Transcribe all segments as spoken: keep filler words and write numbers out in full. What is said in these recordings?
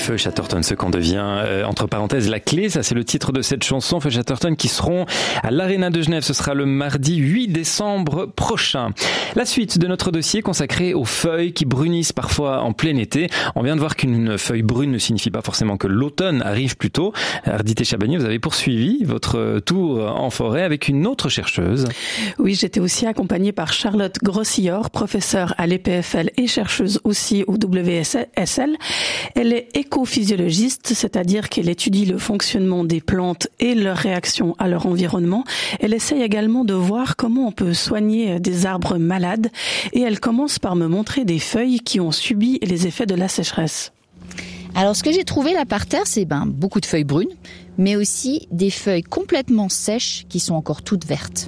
Feu Chatterton, ce qu'on devient, euh, entre parenthèses, la clé, ça c'est le titre de cette chanson, Feu Chatterton, qui seront à l'Arena de Genève, ce sera le mardi huit décembre prochain. La suite de notre dossier consacré aux feuilles qui brunissent parfois en plein été. On vient de voir qu'une feuille brune ne signifie pas forcément que l'automne arrive plus tôt. Ardité Chabagnier, vous avez poursuivi votre tour en forêt avec une autre chercheuse. Oui, j'étais aussi accompagnée par Charlotte Grossillor, professeure à l'E P F L et chercheuse aussi au W S L. Elle est écophysiologiste, c'est-à-dire qu'elle étudie le fonctionnement des plantes et leur réaction à leur environnement. Elle essaye également de voir comment on peut soigner des arbres malades et elle commence par me montrer des feuilles qui ont subi les effets de la sécheresse. Alors ce que j'ai trouvé là par terre, c'est ben, beaucoup de feuilles brunes, mais aussi des feuilles complètement sèches qui sont encore toutes vertes.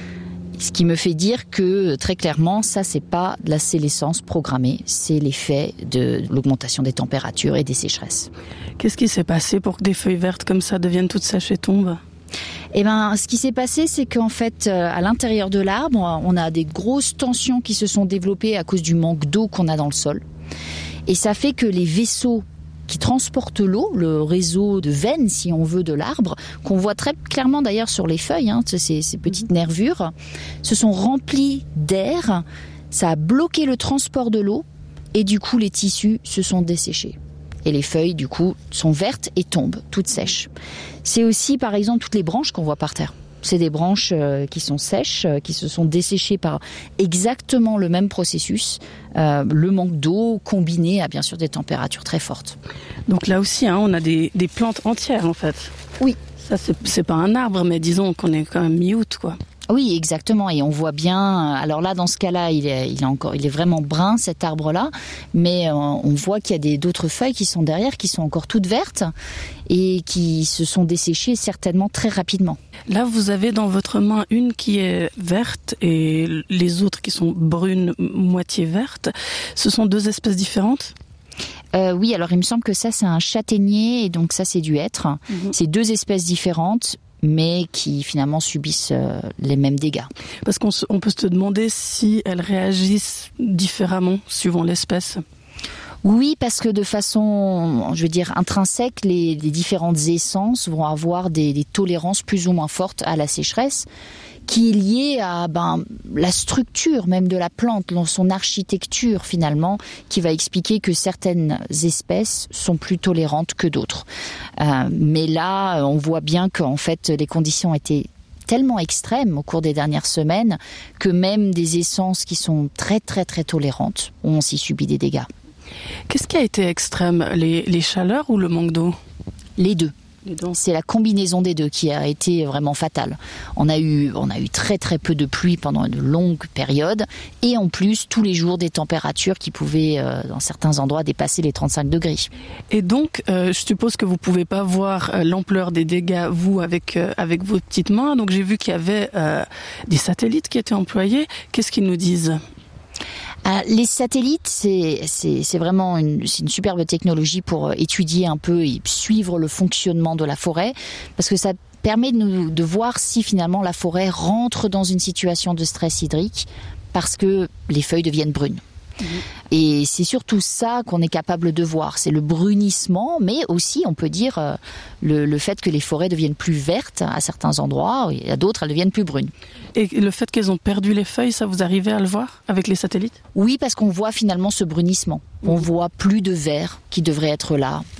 Ce qui me fait dire que très clairement, ça c'est pas de la sénescence programmée, c'est l'effet de l'augmentation des températures et des sécheresses. Qu'est-ce qui s'est passé pour que des feuilles vertes comme ça deviennent toutes sèches et tombent ? Eh ben, ce qui s'est passé, c'est qu'en fait, à l'intérieur de l'arbre, on a des grosses tensions qui se sont développées à cause du manque d'eau qu'on a dans le sol. Et ça fait que les vaisseaux qui transportent l'eau, le réseau de veines, si on veut, de l'arbre, qu'on voit très clairement d'ailleurs sur les feuilles, hein, ces, ces petites nervures, se sont remplis d'air, ça a bloqué le transport de l'eau, et du coup les tissus se sont desséchés. Et les feuilles, du coup, sont vertes et tombent, toutes sèches. C'est aussi, par exemple, toutes les branches qu'on voit par terre. C'est des branches euh, qui sont sèches, euh, qui se sont desséchées par exactement le même processus, euh, le manque d'eau combiné à bien sûr des températures très fortes. Donc là aussi, hein, on a des, des plantes entières en fait. Oui. Ça, c'est, c'est pas un arbre, mais disons qu'on est quand même mi-août, quoi. Oui, exactement. Et on voit bien. Alors là, dans ce cas-là, il est, il est encore, il est vraiment brun cet arbre-là, mais euh, on voit qu'il y a des, d'autres feuilles qui sont derrière, qui sont encore toutes vertes et qui se sont desséchées certainement très rapidement. Là, vous avez dans votre main une qui est verte et les autres qui sont brunes, moitié vertes. Ce sont deux espèces différentes ? Euh, oui, alors il me semble que ça, c'est un châtaignier et donc ça, c'est du hêtre. Mmh. C'est deux espèces différentes, mais qui finalement subissent euh, les mêmes dégâts. Parce qu'on se, on peut se demander si elles réagissent différemment suivant l'espèce. Oui, parce que de façon, je veux dire, intrinsèque, les, les différentes essences vont avoir des, des tolérances plus ou moins fortes à la sécheresse, qui est liée à ben, la structure même de la plante, dans son architecture finalement, qui va expliquer que certaines espèces sont plus tolérantes que d'autres. Euh, mais là, on voit bien qu'en fait, les conditions étaient tellement extrêmes au cours des dernières semaines que même des essences qui sont très très très tolérantes ont aussi subi des dégâts. Qu'est-ce qui a été extrême, les, les chaleurs ou le manque d'eau ? Les deux. C'est la combinaison des deux qui a été vraiment fatale. On a eu, on a eu très très peu de pluie pendant une longue période et en plus tous les jours des températures qui pouvaient euh, dans certains endroits dépasser les trente-cinq degrés. Et donc euh, je suppose que vous pouvez pas voir euh, l'ampleur des dégâts vous avec euh, avec vos petites mains. Donc j'ai vu qu'il y avait euh, des satellites qui étaient employés. Qu'est-ce qu'ils nous disent ? Ah, les satellites, c'est, c'est, c'est vraiment une, c'est une superbe technologie pour étudier un peu et suivre le fonctionnement de la forêt, parce que ça permet de, nous, de voir si finalement la forêt rentre dans une situation de stress hydrique, parce que les feuilles deviennent brunes. Mmh. Et c'est surtout ça qu'on est capable de voir, c'est le brunissement, mais aussi on peut dire euh, le, le fait que les forêts deviennent plus vertes à certains endroits, et à d'autres elles deviennent plus brunes. Et le fait qu'elles ont perdu les feuilles, ça vous arrivez à le voir avec les satellites ? Oui, parce qu'on voit finalement ce brunissement. On mmh. voit plus de vert qui devrait être là.